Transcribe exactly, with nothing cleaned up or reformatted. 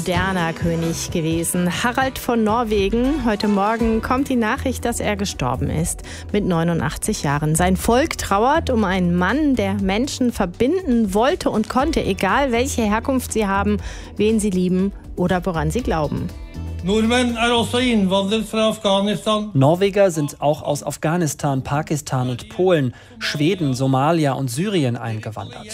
Moderner König gewesen. Harald von Norwegen. Heute Morgen kommt die Nachricht, dass er gestorben ist. Mit neunundachtzig Jahren. Sein Volk trauert um einen Mann, der Menschen verbinden wollte und konnte, egal welche Herkunft sie haben, wen sie lieben oder woran sie glauben. Norweger sind auch aus Afghanistan, Pakistan und Polen, Schweden, Somalia und Syrien eingewandert.